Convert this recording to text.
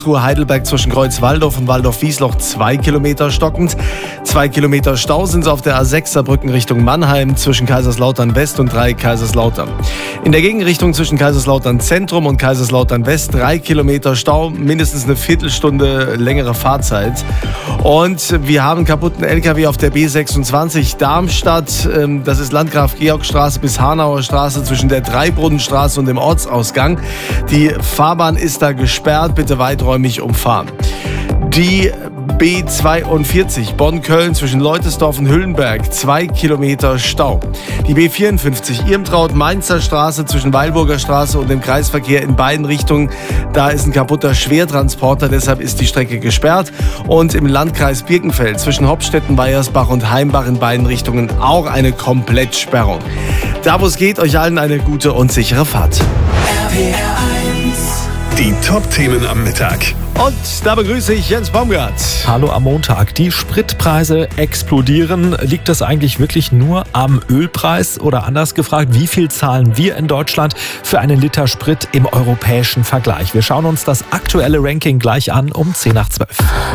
Heidelberg zwischen Kreuz-Walldorf und Walldorf-Wiesloch 2 Kilometer stockend. 2 Kilometer Stau sind es auf der A6 Saarbrücken Richtung Mannheim zwischen Kaiserslautern West und 3 Kaiserslautern. In der Gegenrichtung zwischen Kaiserslautern Zentrum und Kaiserslautern West 3 Kilometer Stau, mindestens eine Viertelstunde längere Fahrzeit. Und wir haben einen kaputten LKW auf der B26 Darmstadt. Das ist Landgraf-Georg-Straße bis Hanauer Straße zwischen der Dreibrundenstraße und dem Ortsausgang. Die Fahrbahn ist da gesperrt, bitte weiträumig umfahren. Die B42 Bonn-Köln zwischen Leutesdorf und Hüllenberg 2 Kilometer Stau. Die B54 Irmtraut-Mainzer Straße zwischen Weilburger Straße und dem Kreisverkehr in beiden Richtungen. Da ist ein kaputter Schwertransporter, deshalb ist die Strecke gesperrt. Und im Landkreis Birkenfeld zwischen Hopstetten, Weiersbach und Heimbach in beiden Richtungen auch eine Komplettsperrung. Da wo es geht, euch allen eine gute und sichere Fahrt. Die Top-Themen am Mittag. Und da begrüße ich Jens Baumgart. Hallo am Montag. Die Spritpreise explodieren. Liegt das eigentlich wirklich nur am Ölpreis? Oder anders gefragt, wie viel zahlen wir in Deutschland für einen Liter Sprit im europäischen Vergleich? Wir schauen uns das aktuelle Ranking gleich an um 10 nach 12.